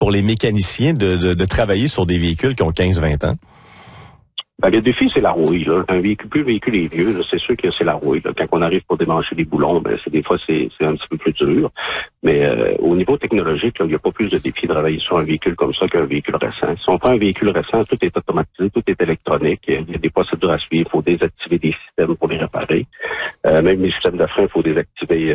pour les mécaniciens de travailler sur des véhicules qui ont 15-20 ans? Ben, le défi, c'est la rouille, là. Plus le véhicule est vieux, là, c'est sûr que c'est la rouille, là. Quand on arrive pour démancher les boulons, ben, des fois, c'est un petit peu plus dur. Mais, au niveau technologique, là, il n'y a pas plus de défi de travailler sur un véhicule comme ça qu'un véhicule récent. Si on prend un véhicule récent, tout est automatisé, tout est électronique. Il y a des procédures à suivre. Il faut désactiver des systèmes pour les réparer. Même les systèmes de frein, il faut désactiver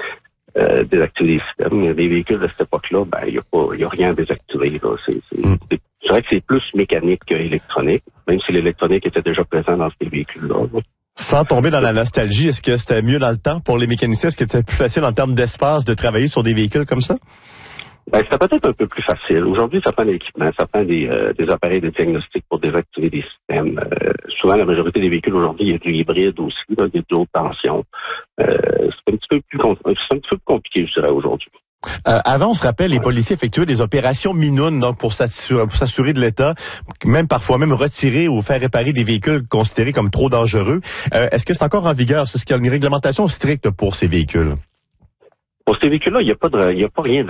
les systèmes. Les véhicules de cette époque-là, ben, il y a rien à désactiver, là. C'est vrai que c'est plus mécanique qu'électronique, même si l'électronique était déjà présent dans ces véhicules-là. Sans tomber dans la nostalgie, est-ce que c'était mieux dans le temps pour les mécaniciens? Est-ce que c'était plus facile en termes d'espace de travailler sur des véhicules comme ça? Ben, c'était peut-être un peu plus facile. Aujourd'hui, ça prend de l'équipement, ça prend des appareils de diagnostic pour désactiver des systèmes. Souvent, la majorité des véhicules aujourd'hui, il y a du hybride aussi, là, il y a de haute tension. C'est un petit peu plus compliqué, je dirais, aujourd'hui. Avant, on se rappelle, les policiers effectuaient des opérations minounes, donc pour s'assurer de l'état, même parfois même retirer ou faire réparer des véhicules considérés comme trop dangereux. Est-ce que c'est encore en vigueur? Est-ce qu'il y a une réglementation stricte pour ces véhicules? Pour ces véhicules-là, il n'y a pas rien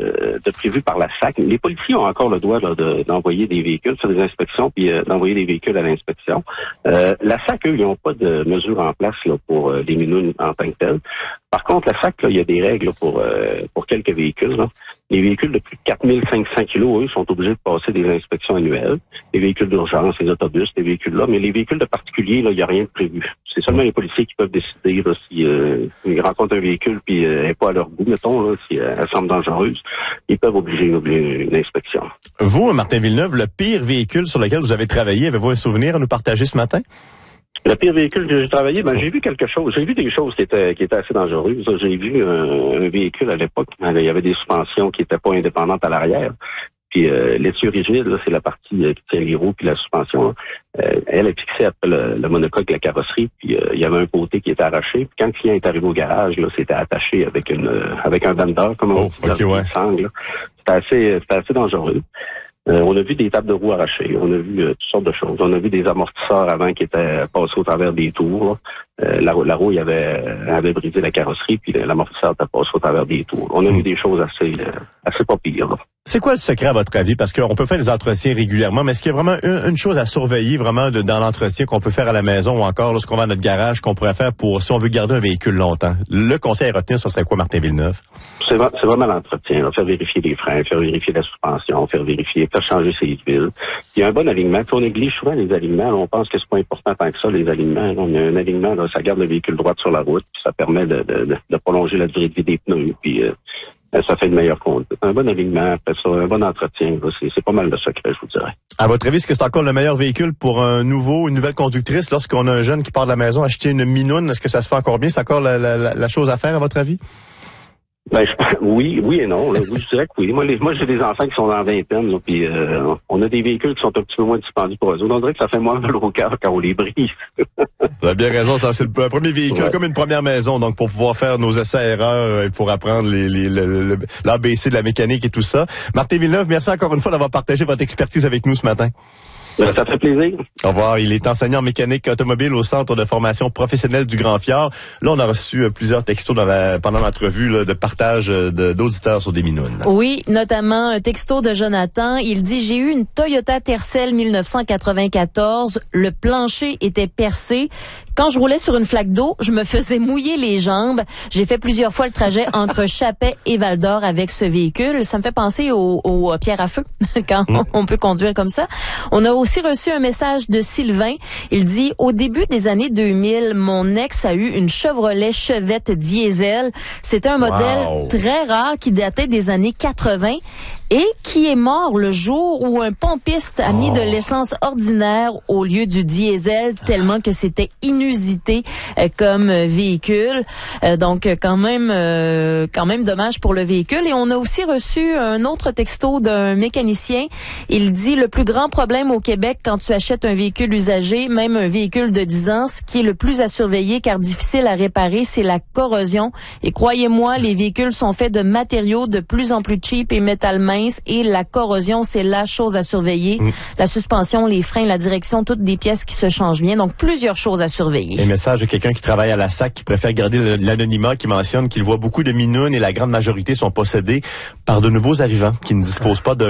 de prévu par la SAC. Les policiers ont encore le droit là, d'envoyer des véhicules, faire des inspections, puis d'envoyer des véhicules à l'inspection. La SAC, eux, ils n'ont pas de mesures en place là, pour les minounes en tant que telles. Par contre, la SAC, là, il y a des règles pour quelques véhicules. Là. Les véhicules de plus de 4500 kilos, eux, sont obligés de passer des inspections annuelles. Les véhicules d'urgence, les autobus, les véhicules-là. Mais les véhicules de particuliers, là, il n'y a rien de prévu. C'est seulement les policiers qui peuvent décider là, s'ils rencontrent un véhicule puis elle n'est pas à leur goût, mettons, là, si elle semble dangereuse, ils peuvent obliger une inspection. Vous, Martin Villeneuve, le pire véhicule sur lequel vous avez travaillé, avez-vous un souvenir à nous partager ce matin? Le pire véhicule que j'ai travaillé, ben j'ai vu quelque chose. J'ai vu des choses qui étaient assez dangereuses. J'ai vu un véhicule à l'époque. Il y avait des suspensions qui étaient pas indépendantes à l'arrière. Puis l'essieu rigide, là, c'est la partie qui tient les roues puis la suspension. Elle est fixée après le monocoque de la carrosserie. Puis il y avait un côté qui était arraché. Puis quand le client est arrivé au garage, là, c'était attaché avec un bandeur, comme on dit, ouais. sangle. C'était assez dangereux. On a vu des tables de roues arrachées, on a vu toutes sortes de choses. On a vu des amortisseurs avant qui étaient passés au travers des tours. La roue avait brisé la carrosserie, puis l'amortisseur était passé au travers des tours. On a vu des choses assez pas pires. Là. C'est quoi le secret à votre avis? Parce qu'on peut faire des entretiens régulièrement, mais est-ce qu'il y a vraiment une chose à surveiller vraiment dans l'entretien qu'on peut faire à la maison ou encore lorsqu'on va à notre garage qu'on pourrait faire pour si on veut garder un véhicule longtemps? Le conseil à retenir, ce serait quoi, Martin Villeneuve? C'est vraiment l'entretien. Là. Faire vérifier les freins, faire vérifier la suspension, faire changer ses huiles. Il y a un bon alignement. Puis on néglige souvent les alignements. Là, on pense que c'est pas important tant que ça, les alignements. Là, on a un alignement, là, ça garde le véhicule droit sur la route, puis ça permet de prolonger la durée de vie des pneus, puis ça fait une meilleure conduite. Un bon alignement, après ça, un bon entretien, là, c'est pas mal le secret, je vous dirais. À votre avis, est-ce que c'est encore le meilleur véhicule pour une nouvelle conductrice lorsqu'on a un jeune qui part de la maison acheter une minoune? Est-ce que ça se fait encore bien? C'est encore la chose à faire, à votre avis? Ben, oui et non. Là. Oui, je dirais que oui. Moi, j'ai des enfants qui sont dans la vingtaine, là, puis on a des véhicules qui sont un petit peu moins dispendus pour eux autres. On dirait que ça fait moins mal au cœur quand on les brise. Vous avez bien raison. C'est le premier véhicule, comme une première maison, donc pour pouvoir faire nos essais-erreurs et pour apprendre l'ABC de la mécanique et tout ça. Martin Villeneuve, merci encore une fois d'avoir partagé votre expertise avec nous ce matin. Ça fait plaisir. Au revoir. Il est enseignant en mécanique automobile au Centre de formation professionnelle du Grand Fjord. Là, on a reçu plusieurs textos pendant l'entrevue de partage d'auditeurs sur des minounes. Oui, notamment un texto de Jonathan. Il dit « J'ai eu une Toyota Tercel 1994. Le plancher était percé. Quand je roulais sur une flaque d'eau, je me faisais mouiller les jambes. J'ai fait plusieurs fois le trajet entre Chapet et Val-d'Or avec ce véhicule. Ça me fait penser aux pierres à feu quand on peut conduire comme ça. On a aussi reçu un message de Sylvain. Il dit « Au début des années 2000, mon ex a eu une Chevrolet Chevette diesel. C'était un modèle très rare qui datait des années 80 et qui est mort le jour où un pompiste a mis de l'essence ordinaire au lieu du diesel tellement que c'était inusité comme véhicule. Donc quand même dommage pour le véhicule. Et on a aussi reçu un autre texto d'un mécanicien. Il dit le plus grand problème au Québec quand tu achètes un véhicule usagé, même un véhicule de 10 ans, ce qui est le plus à surveiller car difficile à réparer, c'est la corrosion. Et croyez-moi, les véhicules sont faits de matériaux de plus en plus cheap et métal mince et la corrosion, c'est la chose à surveiller. La suspension, les freins, la direction, toutes des pièces qui se changent bien. Donc plusieurs choses à surveiller. surveiller. Un message de quelqu'un qui travaille à la SAC, qui préfère garder l'anonymat, qui mentionne qu'il voit beaucoup de minounes et la grande majorité sont possédés par de nouveaux arrivants qui ne disposent pas de